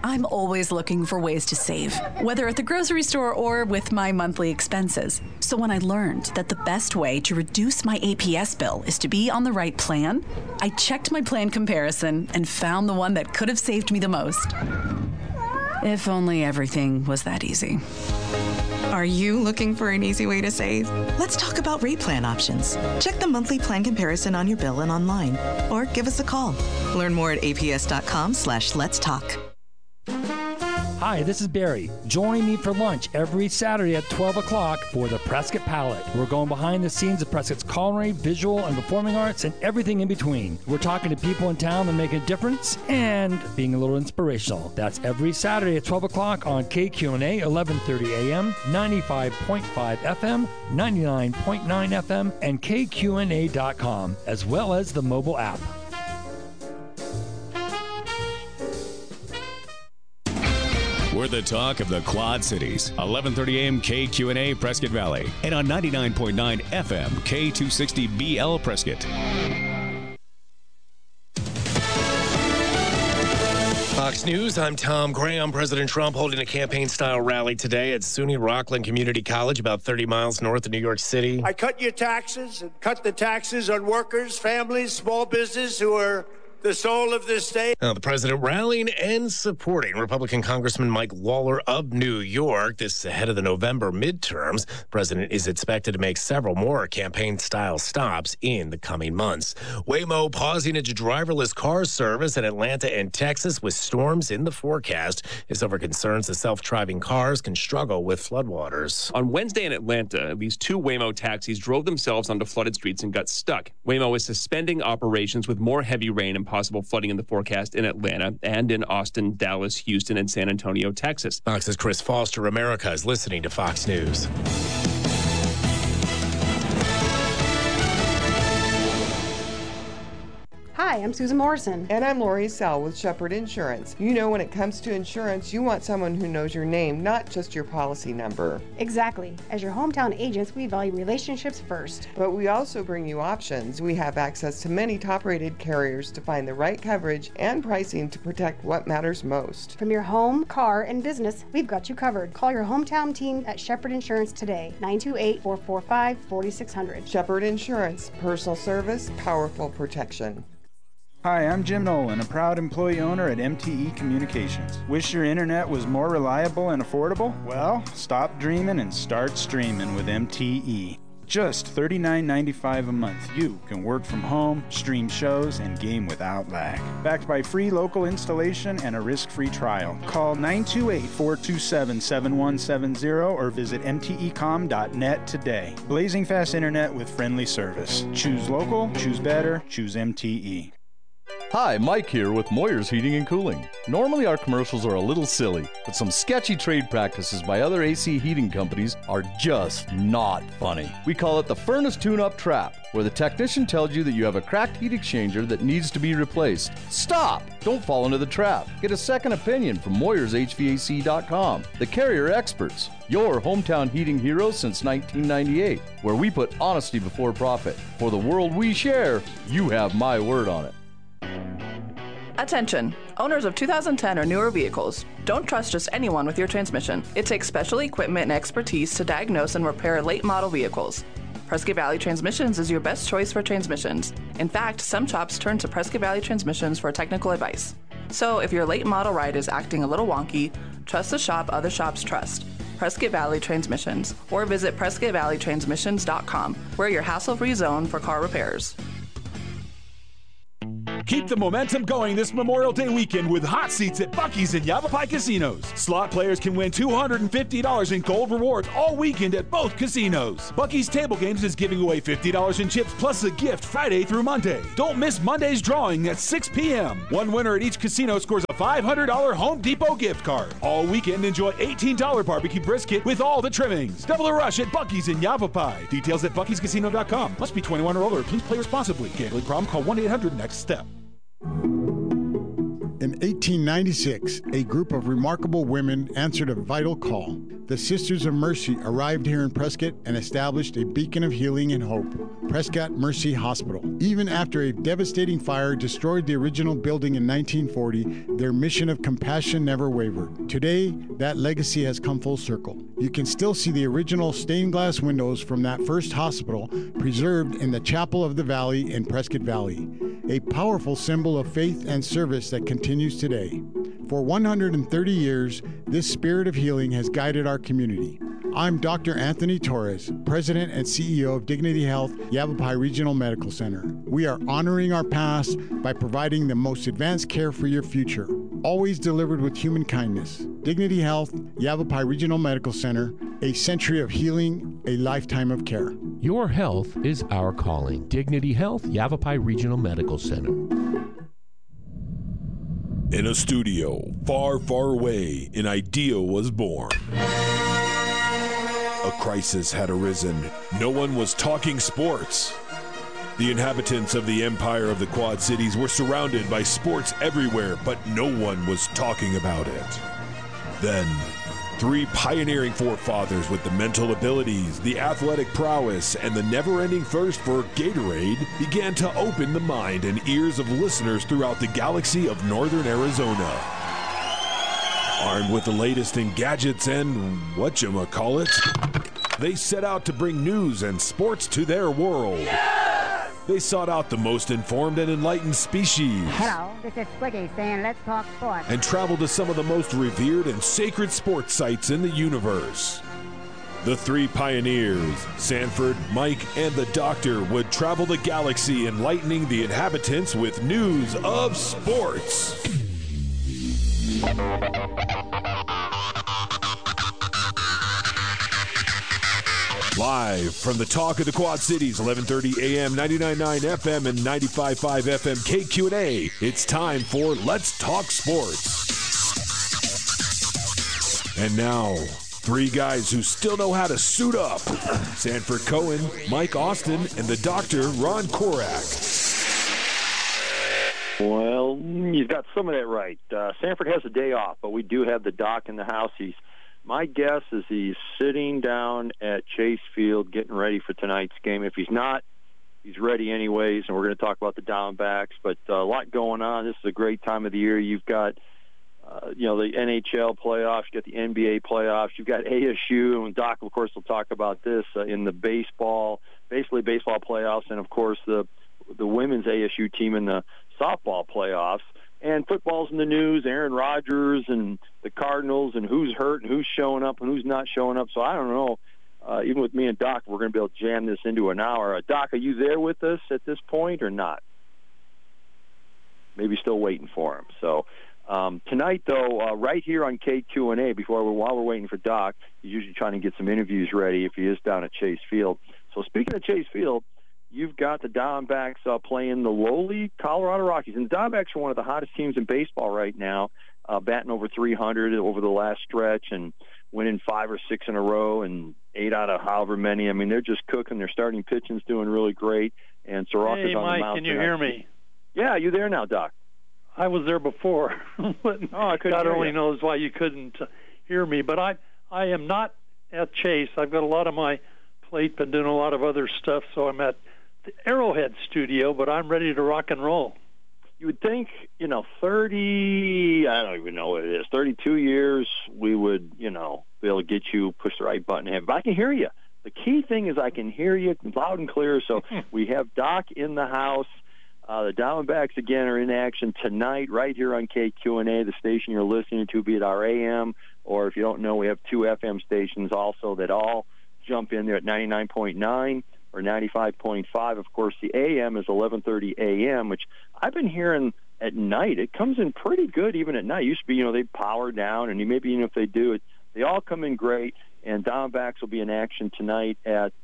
I'm always looking for ways to save, whether at the grocery store or with my monthly expenses. So when I learned that the best way to reduce my APS bill is to be on the right plan, I checked my plan comparison and found the one that could have saved me the most. If only everything was that easy. Are you looking for an easy way to save? Let's talk about rate plan options. Check the monthly plan comparison on your bill and online, or give us a call. Learn more at aps.com/let's talk. Hi, this is Barry. Join me for lunch every Saturday at 12 o'clock for the Prescott Palette. We're going behind the scenes of Prescott's culinary, visual, and performing arts, and everything in between. We're talking to people in town that make a difference and being a little inspirational. That's every Saturday at 12 o'clock on KQNA, 1130 AM, 95.5 FM, 99.9 FM, and KQNA.com, as well as the mobile app. We're the talk of the Quad Cities. 1130 AM KQNA Prescott Valley. And on 99.9 FM K260BL Prescott. Fox News, I'm Tom Graham. President Trump holding a campaign-style rally today at SUNY Rockland Community College, about 30 miles north of New York City. I cut your taxes and cut the taxes on workers, families, small business who are the soul of this state. Now, the president rallying and supporting Republican Congressman Mike Lawler of New York. This is ahead of the November midterms. The president is expected to make several more campaign-style stops in the coming months. Waymo pausing its driverless car service in Atlanta and Texas with storms in the forecast. It's over concerns that self-driving cars can struggle with floodwaters. On Wednesday in Atlanta, at least 2 Waymo taxis drove themselves onto flooded streets and got stuck. Waymo is suspending operations with more heavy rain and possible flooding in the forecast in Atlanta and in Austin, Dallas, Houston, and San Antonio, Texas. Fox's Chris Foster. America is listening to Fox News. Hi, I'm Susan Morrison. And I'm Lori Sell with Shepherd Insurance. You know, when it comes to insurance, you want someone who knows your name, not just your policy number. Exactly. As your hometown agents, we value relationships first. But we also bring you options. We have access to many top-rated carriers to find the right coverage and pricing to protect what matters most. From your home, car, and business, we've got you covered. Call your hometown team at Shepherd Insurance today, 928-445-4600. Shepherd Insurance, personal service, powerful protection. Hi, I'm Jim Nolan, a proud employee owner at MTE Communications. Wish your internet was more reliable and affordable? Well, stop dreaming and start streaming with MTE. Just $39.95 a month, you can work from home, stream shows, and game without lag. Backed by free local installation and a risk-free trial. Call 928-427-7170 or visit mtecom.net today. Blazing fast internet with friendly service. Choose local, choose better, choose MTE. Hi, Mike here with Moyer's Heating and Cooling. Normally our commercials are a little silly, but some sketchy trade practices by other AC heating companies are just not funny. We call it the furnace tune-up trap, where the technician tells you that you have a cracked heat exchanger that needs to be replaced. Stop! Don't fall into the trap. Get a second opinion from MoyersHVAC.com, the carrier experts. Your hometown heating heroes since 1998, where we put honesty before profit. For the world we share, you have my word on it. Attention, owners of 2010 or newer vehicles. Don't trust just anyone with your transmission. It takes special equipment and expertise to diagnose and repair late model vehicles. Prescott Valley Transmissions is your best choice for transmissions. In fact, some shops turn to Prescott Valley Transmissions for technical advice. So if your late model ride is acting a little wonky, trust the shop other shops trust. Prescott Valley Transmissions, or visit PrescottValleyTransmissions.com. We're your hassle-free zone for car repairs. Keep the momentum going this Memorial Day weekend with hot seats at Buc-ee's and Yavapai casinos. Slot players can win $250 in gold rewards all weekend at both casinos. Buc-ee's Table Games is giving away $50 in chips plus a gift Friday through Monday. Don't miss Monday's drawing at 6 p.m. One winner at each casino scores a $500 Home Depot gift card. All weekend, enjoy $18 barbecue brisket with all the trimmings. Double the rush at Buc-ee's and Yavapai. Details at buckiescasino.com. Must be 21 or older. Please play responsibly. Gambling problem? Call 1-800-NEXT-STEP. In 1896, a group of remarkable women answered a vital call. The Sisters of Mercy arrived here in Prescott and established a beacon of healing and hope, Prescott Mercy Hospital. Even after a devastating fire destroyed the original building in 1940, their mission of compassion never wavered. Today, that legacy has come full circle. You can still see the original stained glass windows from that first hospital preserved in the Chapel of the Valley in Prescott Valley, a powerful symbol of faith and service that continues today. For 130 years, this spirit of healing has guided our community. I'm Dr. Anthony Torres, President and CEO of Dignity Health Yavapai Regional Medical Center. We are honoring our past by providing the most advanced care for your future, always delivered with human kindness. Dignity Health Yavapai Regional Medical Center, a century of healing, a lifetime of care. Your health is our calling. Dignity Health Yavapai Regional Medical Center. In a studio far, far away, an idea was born. A crisis had arisen. No one was talking sports. The inhabitants of the empire of the Quad Cities were surrounded by sports everywhere, but no one was talking about it. Then, three pioneering forefathers with the mental abilities, the athletic prowess, and the never-ending thirst for Gatorade began to open the mind and ears of listeners throughout the galaxy of northern Arizona. Armed with the latest in gadgets and whatchamacallit, they set out to bring news and sports to their world. Yes! They sought out the most informed and enlightened species. Hello, this is Squiggy saying let's talk sports. And traveled to some of the most revered and sacred sports sites in the universe. The three pioneers, Sanford, Mike, and the Doctor, would travel the galaxy enlightening the inhabitants with news of sports. Live from the Talk of the Quad Cities, 11:30 a.m., 99.9 FM, and 95.5 FM KQNA. It's time for Let's Talk Sports. And now, three guys who still know how to suit up. Sanford Cohen, Mike Austin, and the Doctor, Ron Korak. Well, you've got some of that right. Sanford has a day off, but we do have the Doc in the house. My guess is he's sitting down at Chase Field getting ready for tonight's game. If he's not, he's ready anyways, and we're going to talk about the Diamondbacks. But a lot going on. This is a great time of the year. You've got, the NHL playoffs. You've got the NBA playoffs. You've got ASU, and Doc, of course, will talk about this in the baseball playoffs, and, of course, the women's ASU team in the softball playoffs. And football's in the news, Aaron Rodgers and the Cardinals, and who's hurt and who's showing up and who's not showing up. So I don't know. Even with me and Doc, we're going to be able to jam this into an hour. Doc, are you there with us at this point or not? Maybe still waiting for him. So tonight, though, right here on KQNA, while we're waiting for Doc, he's usually trying to get some interviews ready if he is down at Chase Field. So speaking of Chase Field, you've got the Diamondbacks playing the lowly Colorado Rockies. And the Diamondbacks are one of the hottest teams in baseball right now, batting over 300 over the last stretch and winning 5 or 6 in a row and 8 out of however many. I mean, they're just cooking. Their starting pitching's doing really great. And Soroka's hey, on Mike, the mound. Can you hear me? Yeah, you there now, Doc? I was there before. I couldn't God hear only you. knows why you couldn't hear me. But I am not at Chase. I've got a lot on my plate, been doing a lot of other stuff, so I'm at the Arrowhead studio, but I'm ready to rock and roll. You would think, 30, I don't even know what it is, 32 years, we would, be able to get you, push the right button. But I can hear you. The key thing is I can hear you loud and clear. So we have Doc in the house. The Diamondbacks, again, are in action tonight right here on KQNA, the station you're listening to, be it our AM, or if you don't know, we have 2 FM stations also that all jump in there at 99.9. or 95.5. Of course, the AM is 11:30 a.m., which I've been hearing at night. It comes in pretty good even at night. It used to be, they power down, and maybe even if they do it, they all come in great. And Diamondbacks will be in action tonight at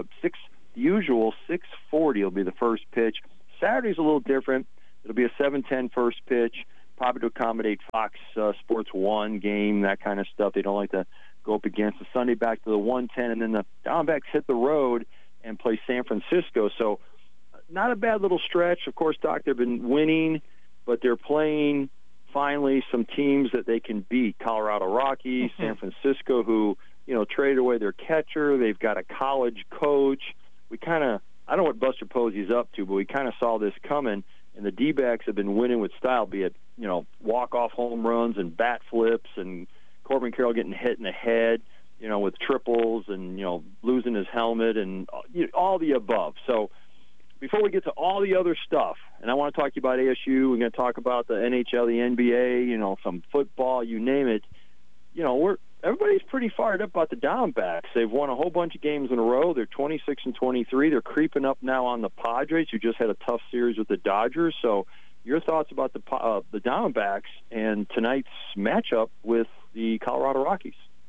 6:40 will be the first pitch. Saturday's a little different. It'll be a 7:10 first pitch, probably to accommodate Fox Sports 1 game, that kind of stuff. They don't like to go up against the Sunday back to the 1:10, and then the Diamondbacks hit the road and play San Francisco. So not a bad little stretch. Of course, Doc, they've been winning, but they're playing finally some teams that they can beat. Colorado Rockies, San Francisco, who, traded away their catcher. They've got a college coach. I don't know what Buster Posey's up to, but we kind of saw this coming, and the D-backs have been winning with style, be it, walk-off home runs and bat flips and Corbin Carroll getting hit in the head, with triples and, losing his helmet and all the above. So before we get to all the other stuff, and I want to talk to you about ASU, we're going to talk about the NHL, the NBA, some football, you name it. Everybody's pretty fired up about the Diamondbacks. They've won a whole bunch of games in a row. They're 26-23. They're creeping up now on the Padres, who just had a tough series with the Dodgers. So your thoughts about the Diamondbacks and tonight's matchup with the Colorado Rockies?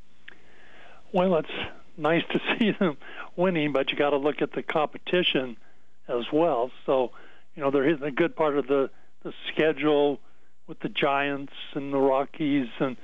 Well, it's nice to see them winning, but you got to look at the competition as well. So, they're hitting a good part of the schedule with the Giants and the Rockies, and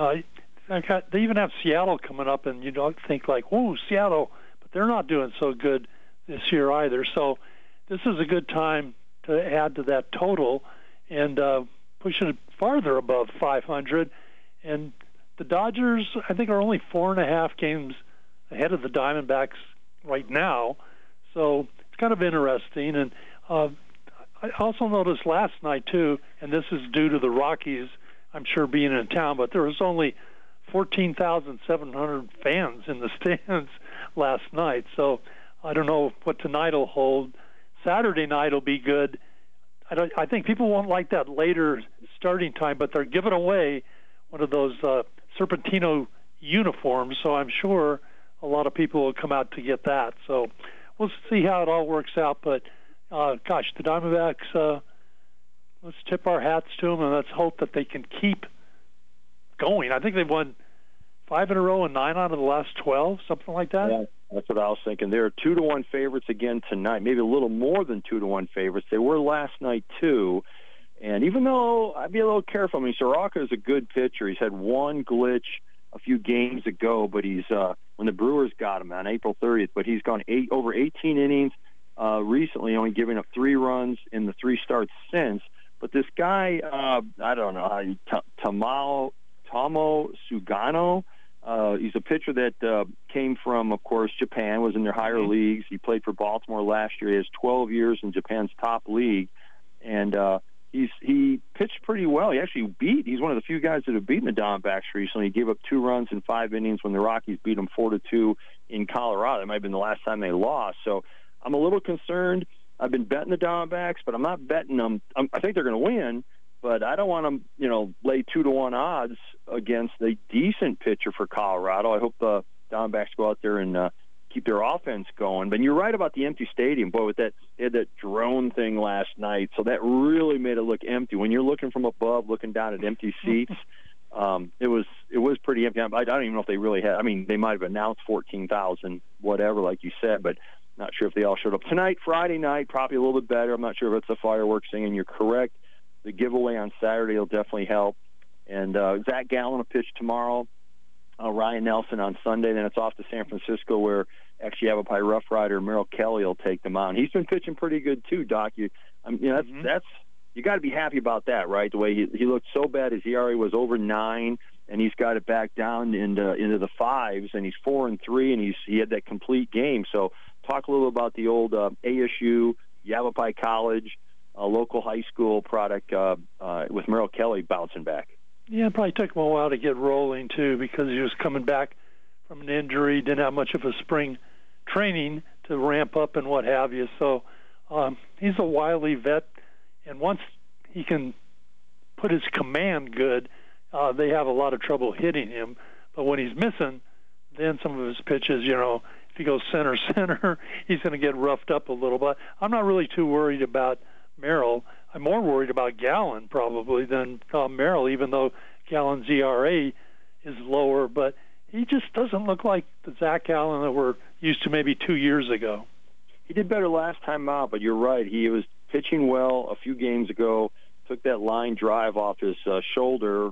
they even have Seattle coming up, and you don't think like, whoa, Seattle, but they're not doing so good this year either. So this is a good time to add to that total and push it farther above 500. And the Dodgers, I think, are only 4.5 games ahead of the Diamondbacks right now. So it's kind of interesting. And I also noticed last night, too, and this is due to the Rockies, I'm sure, being in town, but there was only 14,700 fans in the stands last night. So I don't know what tonight will hold. Saturday night will be good. I think people won't like that later starting time, but they're giving away one of those Serpentino uniforms, so I'm sure a lot of people will come out to get that. So we'll see how it all works out. But, the Diamondbacks, let's tip our hats to them, and let's hope that they can keep going. I think they've won 5 in a row and 9 out of the last 12, something like that. Yeah, that's what I was thinking. They're 2-1 favorites again tonight, maybe a little more than 2-1 favorites. They were last night, too. And even though I'd be a little careful, Soroka is a good pitcher. He's had one glitch a few games ago, but he's when the Brewers got him on April 30th, but he's gone over 18 innings recently, only giving up 3 runs in the 3 starts since. But this guy, I don't know, Tomo Sugano, he's a pitcher that came from, of course, Japan, was in their higher leagues. He played for Baltimore last year. He has 12 years in Japan's top league, and he pitched pretty well. He's one of the few guys that have beaten the Diamondbacks recently. He gave up 2 runs in 5 innings when the Rockies beat him 4-2 in Colorado. That might have been the last time they lost. So I'm a little concerned. I've been betting the Diamondbacks, but I'm not betting them. I think they're going to win, but I don't want them, lay 2-1 odds against a decent pitcher for Colorado. I hope the Diamondbacks go out there and keep their offense going. But you're right about the empty stadium. Boy, they had that drone thing last night, so that really made it look empty. When you're looking from above, looking down at empty seats, it was pretty empty. I don't even know if they really had. They might have announced 14,000, whatever, like you said, but not sure if they all showed up. Tonight, Friday night, probably a little bit better. I'm not sure if it's a fireworks thing, and you're correct. The giveaway on Saturday will definitely help. And Zach Gallen will pitch tomorrow. Ryan Nelson on Sunday. Then it's off to San Francisco, where actually Yavapai Rough Rider Merrill Kelly will take them on. He's been pitching pretty good too, Doc. That's you got to be happy about that, right? The way he looked so bad, his ERA was over 9, and he's got it back down into the 5s, and he's 4-3, and he had that complete game. So talk a little about the old ASU Yavapai College local high school product with Merrill Kelly bouncing back. Yeah, it probably took him a while to get rolling, too, because he was coming back from an injury, didn't have much of a spring training to ramp up and what have you. So he's a wily vet, and once he can put his command good, they have a lot of trouble hitting him. But when he's missing, then some of his pitches, if he goes center, he's going to get roughed up a little. But I'm not really too worried about Merrill. I'm more worried about Gallen probably than Merrill, even though Gallen's ERA is lower. But he just doesn't look like the Zach Gallen that we're used to maybe 2 years ago. He did better last time out, but you're right. He was pitching well a few games ago, took that line drive off his shoulder